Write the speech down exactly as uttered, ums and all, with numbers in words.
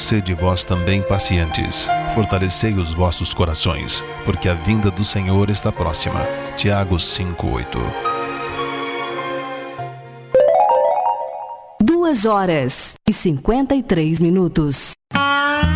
sede vós também pacientes, fortalecei os vossos corações, porque a vinda do Senhor está próxima. Tiago cinco, oito. Duas horas e cinquenta e três minutos.